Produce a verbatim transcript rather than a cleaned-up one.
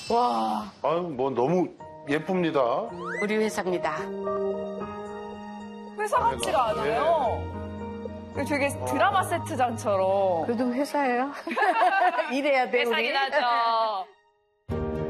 와. 아유, 뭐 너무 예쁩니다. 우리 회사입니다. 회사 같지가 않아요. 되게 드라마 세트장처럼. 그래도 회사예요. 일해야 돼, 우리. 회사긴 하죠.